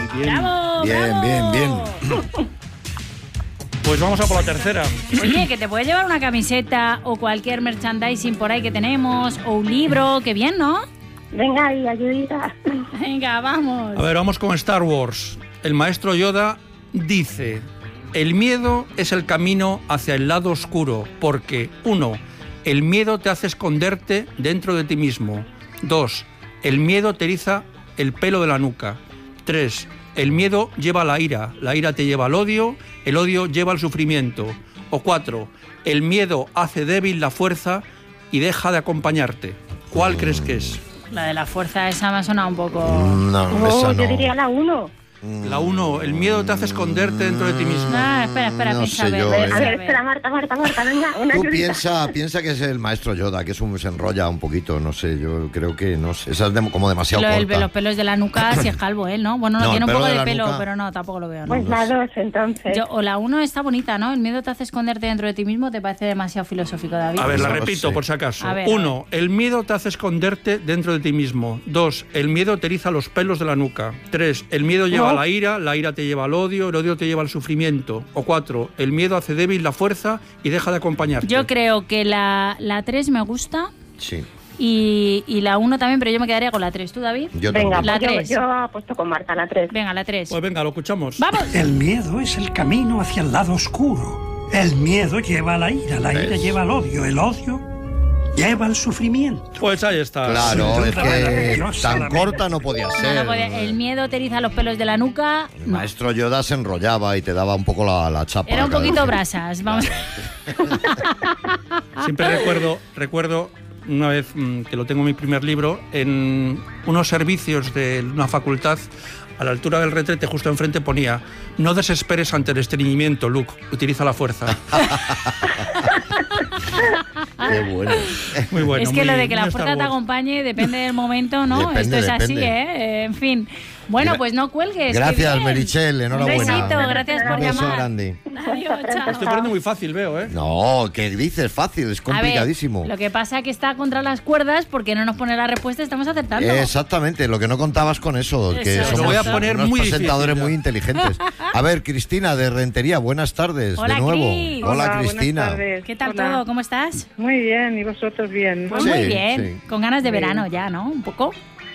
bien. ¡Bravo! Bien, bravo! bien. Pues vamos a por la tercera. Oye, que te puedes llevar una camiseta o cualquier merchandising por ahí que tenemos, o un libro, qué bien, ¿no? Venga, y ayudita. Venga, vamos. A ver, vamos con Star Wars. El maestro Yoda dice: el miedo es el camino hacia el lado oscuro, porque 1. El miedo te hace esconderte dentro de ti mismo. 2. El miedo te eriza el pelo de la nuca. 3. El miedo lleva a la ira te lleva al odio, el odio lleva al sufrimiento. O 4. El miedo hace débil la fuerza y deja de acompañarte. ¿Cuál crees que es? La de la fuerza esa me ha sonado un poco... No, esa no. Yo diría la 1. La 1. El miedo te hace esconderte dentro de ti mismo. Ah, espera, No piensa, sé yo, A ver, ¿eh? espera, Marta, venga, una Tú ayudita. piensa que es el maestro Yoda, que se enrolla un poquito, no sé, yo creo que, no sé, esa es como demasiado corta. Los pelos de la nuca, si es calvo él, ¿no? Bueno, No, tiene el un poco pelo de de la pelo, nuca. pero no, tampoco lo veo, ¿no? Pues la 2, entonces. O la 1 está bonita, ¿no? El miedo te hace esconderte dentro de ti mismo, ¿te parece demasiado filosófico, David? A ver, la No lo repito sé. por si acaso. A ver, 1. El miedo te hace esconderte dentro de ti mismo. 2. El miedo te eriza los pelos de la nuca. 3. El miedo lleva a la ira te lleva al odio, el odio te lleva al sufrimiento. O 4. El miedo hace débil la fuerza y deja de acompañarte. Yo creo que la 3 me gusta Sí, y la 1 también, pero yo me quedaría con la 3. ¿Tú, David? yo Venga, también. La pues tres. yo apuesto con Marta, la 3. Venga, la 3. Pues venga, lo escuchamos. ¡Vamos! El miedo es el camino hacia el lado oscuro. El miedo lleva a la ira ¿Ves? lleva al odio, el odio lleva al sufrimiento. Pues ahí está. Claro, Sin es duda, que maravillosa tan la corta no podía No, ser. no podía- el miedo te eriza los pelos de la nuca. El No. maestro Yoda se enrollaba y te daba un poco la chapa. Era un cada poquito vez. brasas. Vamos. Siempre recuerdo una vez que lo tengo en mi primer libro, en unos servicios de una facultad, a la altura del retrete, justo enfrente, ponía: no desesperes ante el estreñimiento, Luke, utiliza la fuerza. Qué bueno. Muy bueno. Es que lo de que muy la Star fuerza te Wars. acompañe depende del momento, ¿no? Depende, Esto es así, depende. ¿eh? En fin. Bueno, pues no cuelgues. qué Gracias, bien. Merichel, enhorabuena. Un besito, gracias por Un beso llamar. grande. Adiós, chao. Estoy poniendo muy fácil, veo, ¿eh? No, ¿qué dices? Fácil, es A ver, complicadísimo. lo que pasa es que está contra las cuerdas porque no nos pone la respuesta, estamos acertando. Exactamente, lo que no contabas con eso, que Eso, somos lo voy a poner unos muy presentadores difícil, muy ya. inteligentes. A ver, Cristina, de Rentería, buenas tardes, Hola, de nuevo. Cris. Hola, Hola, Cristina. buenas tardes. ¿Qué tal Hola. todo? ¿Cómo estás? Muy bien, ¿y vosotros bien? Pues Sí, muy bien, sí. con ganas de Muy verano bien. ya, ¿no? Un poco.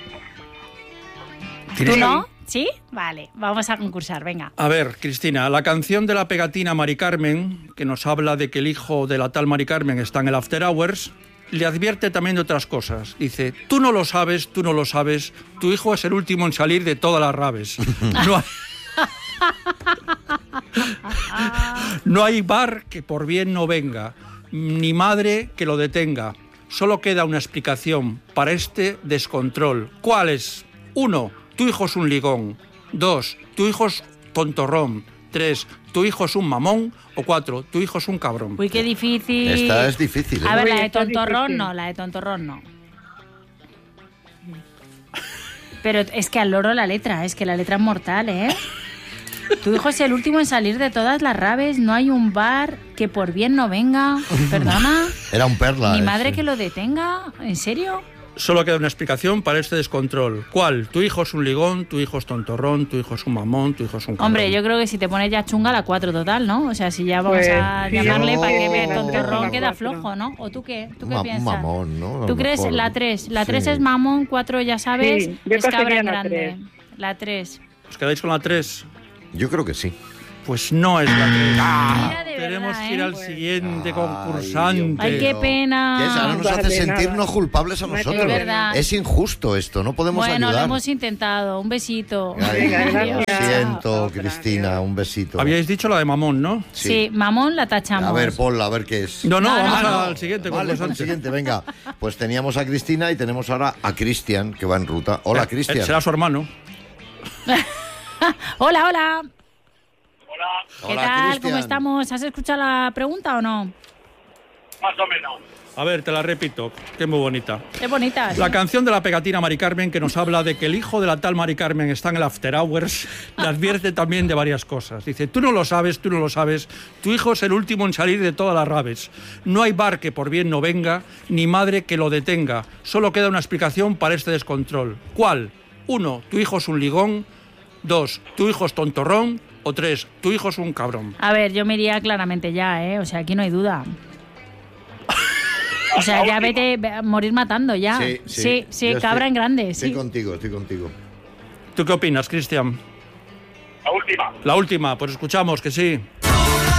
¿Tú ¿Tienes- no? ¿Sí? Vale, vamos a concursar, venga. A ver, Cristina, la canción de la pegatina Mari Carmen, que nos habla de que el hijo de la tal Mari Carmen está en el After Hours, le advierte también de otras cosas. Dice: tú no lo sabes, tu hijo es el último en salir de todas las raves. No hay... No hay bar que por bien no venga, ni madre que lo detenga. Solo queda una explicación para este descontrol. ¿Cuál es? 1. Tu hijo es un ligón. 2. Tu hijo es tontorrón. 3. Tu hijo es un mamón. O 4. Tu hijo es un cabrón. Uy, qué difícil. Esta es difícil, ¿eh? A ver, Uy, la de está tontorrón difícil. no, la de tontorrón no. Pero es que al loro la letra, es que la letra es mortal, ¿eh? Tu hijo es el último en salir de todas las raves, no hay un bar que por bien no venga. ¿Perdona? Era un perla. ¿Mi madre sí. que lo detenga? ¿En serio? Solo queda una explicación para este descontrol. ¿Cuál? Tu hijo es un ligón, tu hijo es tontorrón, tu hijo es un mamón, tu hijo es un cabrón. Hombre, yo creo que si te pones ya chunga, la 4 total, ¿no? O sea, si ya vamos Pues, a sí, llamarle yo- para que vea la tontorrón, tres, queda la cuatro. flojo, ¿no? ¿O tú qué? ¿Tú qué Un piensas? mamón, ¿no? A lo ¿Tú crees mejor. la 3? La 3 Sí. es mamón, 4 ya sabes, Sí, yo es cabra cogería en la grande. tres. La 3. ¿Os quedáis con la 3? Yo creo que sí. Pues no es la 3. Mira, de Tenemos verdad, que ir ¿eh? al siguiente Ay, concursante. Ay, qué pena. ¿Qué es? Ahora nos Vale, hace sentirnos nada. culpables a No hay nosotros. problema. verdad. Es injusto esto, no podemos Bueno, ayudar. lo hemos intentado. Un besito. Ay, Venga, lo gracias. siento, Otra, Cristina, adiós. un besito. Habíais dicho la de mamón, ¿no? Sí, mamón la tachamos. A ver, ponla, a ver qué es. No, No, vamos no. al siguiente Vale, concursante. al siguiente, venga. Pues teníamos a Cristina y tenemos ahora a Cristian, que va en ruta. Hola, Cristian. Será su hermano. Hola, hola. ¿Qué Hola, tal? Cristian. ¿Cómo estamos? ¿Has escuchado la pregunta o no? A ver, te la repito, que es muy bonita. Es bonita. ¿sí? La canción de la pegatina Mari Carmen, que nos habla de que el hijo de la tal Mari Carmen está en el After Hours, le advierte también de varias cosas. Dice: tú no lo sabes, tu hijo es el último en salir de todas las raves. No hay bar que por bien no venga, ni madre que lo detenga. Solo queda una explicación para este descontrol. ¿Cuál? 1. Tu hijo es un ligón. 2, tu hijo es tontorrón. O 3, tu hijo es un cabrón. A ver, yo me iría claramente ya, ¿eh? O sea, aquí no hay duda. O sea, ya vete a morir matando ya. Sí, Yo cabra en grande, Estoy sí. contigo. ¿Tú qué opinas, Cristian? La última. La última, pues escuchamos que sí.